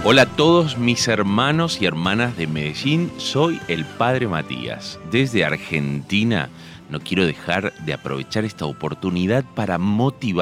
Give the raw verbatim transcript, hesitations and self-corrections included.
Hola a todos mis hermanos y hermanas de Medellín, soy el Padre Matías. Desde Argentina no quiero dejar de aprovechar esta oportunidad para motivar